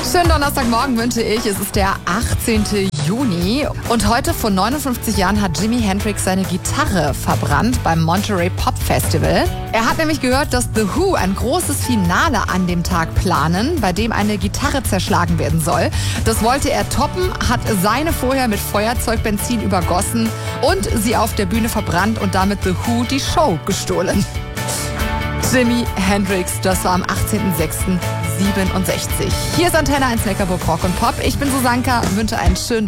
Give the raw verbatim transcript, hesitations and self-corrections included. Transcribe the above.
Schönen Donnerstagmorgen wünsche ich. Es ist der achtzehnten Juni und heute vor neunundfünfzig Jahren hat Jimi Hendrix seine Gitarre verbrannt beim Monterey Pop Festival. Er hat nämlich gehört, dass The Who ein großes Finale an dem Tag planen, bei dem eine Gitarre zerschlagen werden soll. Das wollte er toppen, hat seine vorher mit Feuerzeugbenzin übergossen und sie auf der Bühne verbrannt und damit The Who die Show gestohlen. Jimi Hendrix, das war am achtzehnten sechsten siebenundsechzig. Hier ist Antenne eins Neckarburg Rock und Pop. Ich bin Susanka, wünsche einen schönen